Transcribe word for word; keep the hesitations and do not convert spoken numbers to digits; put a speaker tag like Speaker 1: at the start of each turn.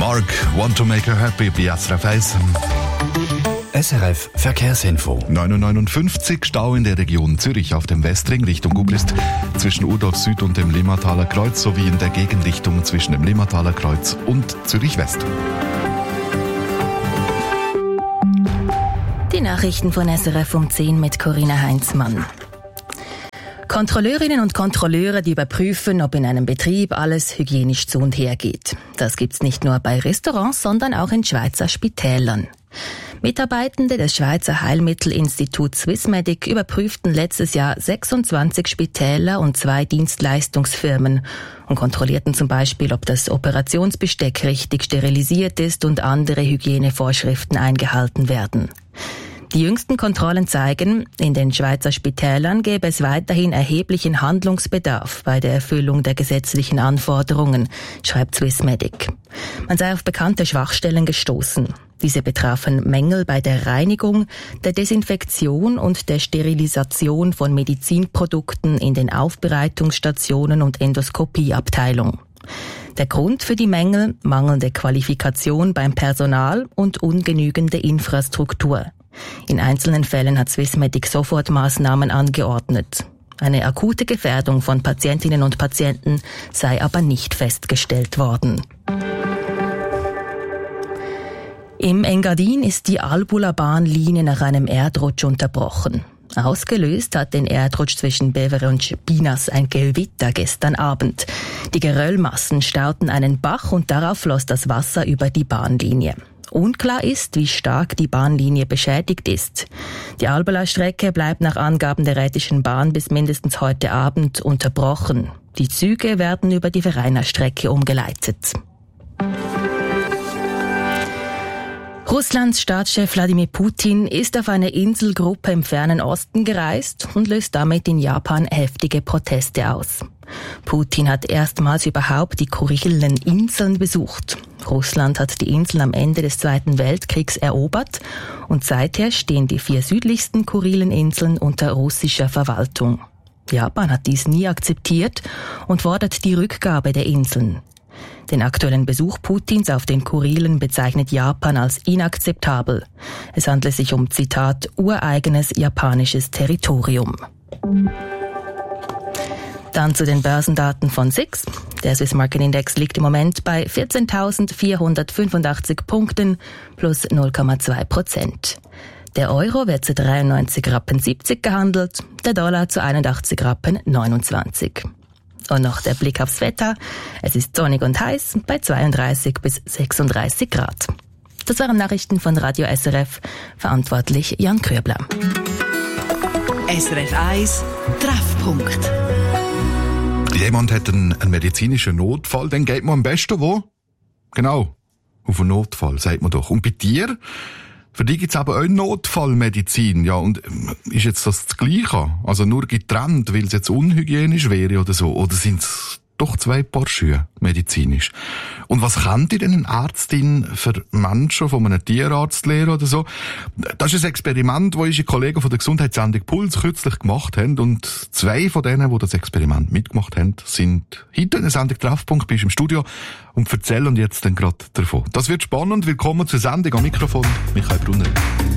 Speaker 1: Mark, Want to Make Her Happy bei S R F eins.
Speaker 2: S R F Verkehrsinfo.
Speaker 1: neun Uhr neunundfünfzig, Stau in der Region Zürich auf dem Westring Richtung Gubrist zwischen Urdorf Süd und dem Limmataler Kreuz sowie in der Gegenrichtung zwischen dem Limmataler Kreuz und Zürich West.
Speaker 3: Die Nachrichten von S R F um zehn mit Corinna Heinzmann. Kontrolleurinnen und Kontrolleure, die überprüfen, ob in einem Betrieb alles hygienisch zu und her geht. Das gibt's nicht nur bei Restaurants, sondern auch in Schweizer Spitälern. Mitarbeitende des Schweizer Heilmittelinstituts Swissmedic überprüften letztes Jahr sechsundzwanzig Spitäler und zwei Dienstleistungsfirmen und kontrollierten zum Beispiel, ob das Operationsbesteck richtig sterilisiert ist und andere Hygienevorschriften eingehalten werden. Die jüngsten Kontrollen zeigen, in den Schweizer Spitälern gäbe es weiterhin erheblichen Handlungsbedarf bei der Erfüllung der gesetzlichen Anforderungen, schreibt Swissmedic. Man sei auf bekannte Schwachstellen gestoßen. Diese betrafen Mängel bei der Reinigung, der Desinfektion und der Sterilisation von Medizinprodukten in den Aufbereitungsstationen und Endoskopieabteilung. Der Grund für die Mängel: mangelnde Qualifikation beim Personal und ungenügende Infrastruktur. In einzelnen Fällen hat Swissmedic Sofortmaßnahmen angeordnet. Eine akute Gefährdung von Patientinnen und Patienten sei aber nicht festgestellt worden. Im Engadin ist die Albula-Bahnlinie nach einem Erdrutsch unterbrochen. Ausgelöst hat den Erdrutsch zwischen Bevere und Spinas ein Gewitter gestern Abend. Die Geröllmassen stauten einen Bach und darauf floss das Wasser über die Bahnlinie. Unklar ist, wie stark die Bahnlinie beschädigt ist. Die Albula-Strecke bleibt nach Angaben der Rhätischen Bahn bis mindestens heute Abend unterbrochen. Die Züge werden über die Vereiner-Strecke umgeleitet. Russlands Staatschef Wladimir Putin ist auf eine Inselgruppe im fernen Osten gereist und löst damit in Japan heftige Proteste aus. Putin hat erstmals überhaupt die Kurileninseln besucht. Russland hat die Inseln am Ende des Zweiten Weltkriegs erobert und seither stehen die vier südlichsten Kurileninseln unter russischer Verwaltung. Japan hat dies nie akzeptiert und fordert die Rückgabe der Inseln. Den aktuellen Besuch Putins auf den Kurilen bezeichnet Japan als inakzeptabel. Es handelt sich um, Zitat, ureigenes japanisches Territorium. Dann zu den Börsendaten von S I X. Der Swiss Market Index liegt im Moment bei vierzehntausendvierhundertfünfundachtzig Punkten plus null Komma zwei Prozent. Der Euro wird zu dreiundneunzig Rappen siebzig gehandelt, der Dollar zu einundachtzig Rappen neunundzwanzig. Und noch der Blick aufs Wetter. Es ist sonnig und heiß bei zweiunddreißig bis sechsunddreißig Grad. Das waren Nachrichten von Radio S R F. Verantwortlich Jan Köbler.
Speaker 4: S R F eins Treffpunkt.
Speaker 1: Jemand hat einen, einen medizinischen Notfall, dann geht man am besten wo? Genau, auf einen Notfall, sagt man doch. Und bei dir? Für die gibt's aber auch Notfallmedizin, ja, und ist jetzt das das Gleiche? Also nur getrennt, weil es jetzt unhygienisch wäre oder so? Oder sind's doch zwei Paar Schuhe, medizinisch? Und was kann dir denn eine Ärztin für Menschen von einem Tierarzt lehren oder so? Das ist ein Experiment, das unsere Kollegen von der Gesundheitssendung Puls kürzlich gemacht haben, und zwei von denen, die das Experiment mitgemacht haben, sind heute in der Sendung Treffpunkt, bist im Studio und erzählen jetzt dann gerade davon. Das wird spannend. Willkommen zur Sendung. Am Mikrofon Michael Brunner.